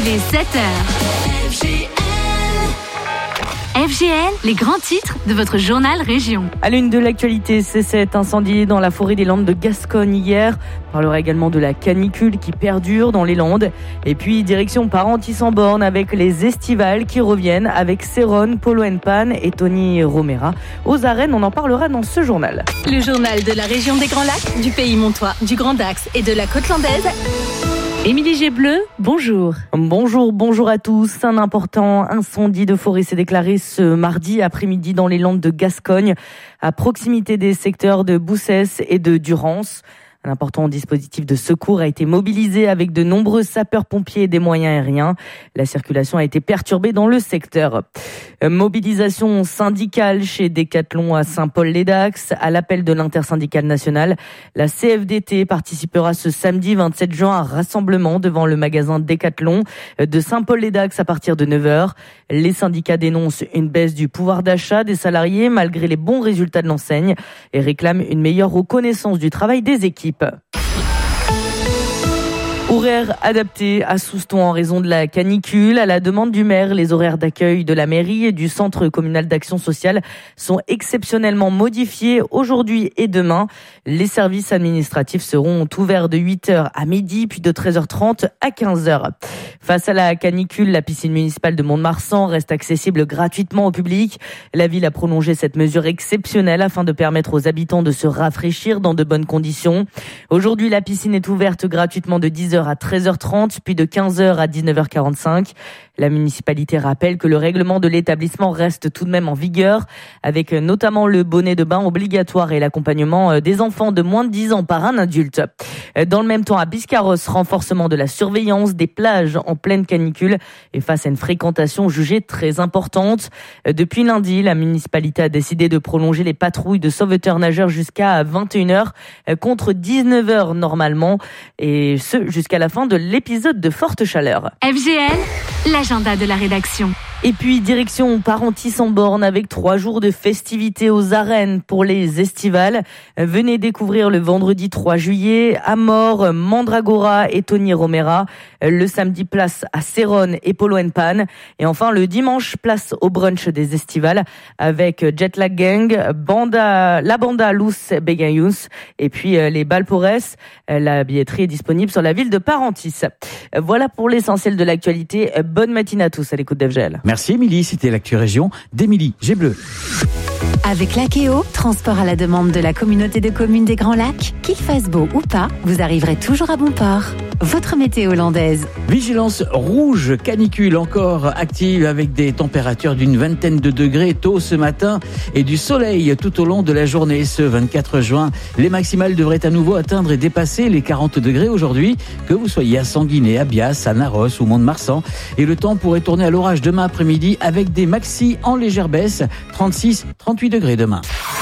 Il est 7h. FGL, les grands titres de votre journal Région. À l'une de l'actualité, c'est cet incendie dans la forêt des Landes de Gascogne hier. On parlera également de la canicule qui perdure dans les Landes. Et puis, direction Parentis-en-Born avec les estivales qui reviennent avec Céron, Polo & Pan et Tony Romera. Aux arènes, on en parlera dans ce journal. Le journal de la région des Grands Lacs, du Pays Montois, du Grand Dax et de la Côte Landaise. Émilie Gébleu, bonjour. Bonjour à tous. Un important incendie de forêt s'est déclaré ce mardi après-midi dans les Landes de Gascogne, à proximité des secteurs de Boussès et de Durance. Un important dispositif de secours a été mobilisé avec de nombreux sapeurs-pompiers et des moyens aériens. La circulation a été perturbée dans le secteur. Mobilisation syndicale chez Decathlon à Saint-Paul-les-Dax. À l'appel de l'intersyndicale nationale, la CFDT participera ce samedi 27 juin à un rassemblement devant le magasin Decathlon de Saint-Paul-les-Dax à partir de 9h. Les syndicats dénoncent une baisse du pouvoir d'achat des salariés malgré les bons résultats de l'enseigne et réclament une meilleure reconnaissance du travail des équipes. Horaires adaptés à Souston en raison de la canicule. À la demande du maire, les horaires d'accueil de la mairie et du centre communal d'action sociale sont exceptionnellement modifiés aujourd'hui et demain. Les services administratifs seront ouverts de 8h à midi, puis de 13h30 à 15h. Face à la canicule, la piscine municipale de Mont-de-Marsan reste accessible gratuitement au public. La ville a prolongé cette mesure exceptionnelle afin de permettre aux habitants de se rafraîchir dans de bonnes conditions. Aujourd'hui, la piscine est ouverte gratuitement de 10h à 13h30, puis de 15h à 19h45. La municipalité rappelle que le règlement de l'établissement reste tout de même en vigueur, avec notamment le bonnet de bain obligatoire et l'accompagnement des enfants de moins de 10 ans par un adulte. Dans le même temps, à Biscarrosse, renforcement de la surveillance des plages en pleine canicule et face à une fréquentation jugée très importante. Depuis lundi, la municipalité a décidé de prolonger les patrouilles de sauveteurs nageurs jusqu'à 21h contre 19h normalement, et ce jusqu'à la fin de l'épisode de forte chaleur. FGL, l'agenda de la rédaction. Et puis, direction Parentis-en-Born avec 3 jours de festivités aux arènes pour les estivales. Venez découvrir le vendredi 3 juillet Amor, Mandragora et Tony Romera. Le samedi, place à Céron et Polo & Pan. Et enfin, le dimanche, place au brunch des estivales avec Jetlag Gang, la banda Luz Begayus et puis les Balpores. La billetterie est disponible sur la ville de Parentis. Voilà pour l'essentiel de l'actualité. Bonne matinée à tous à l'écoute d'FGL. Merci Émilie, c'était l'actu région d'Émilie Gébleu. Avec Lakeo, transport à la demande de la communauté de communes des Grands Lacs, qu'il fasse beau ou pas, vous arriverez toujours à bon port. Votre météo landaise. Vigilance rouge, canicule encore active avec des températures d'une vingtaine de degrés tôt ce matin et du soleil tout au long de la journée ce 24 juin. Les maximales devraient à nouveau atteindre et dépasser les 40 degrés aujourd'hui, que vous soyez à Sanguinet, à Bias, à Narros ou Mont-de-Marsan. Et le temps pourrait tourner à l'orage demain après-midi avec des maxis en légère baisse, 36-38 degrés demain.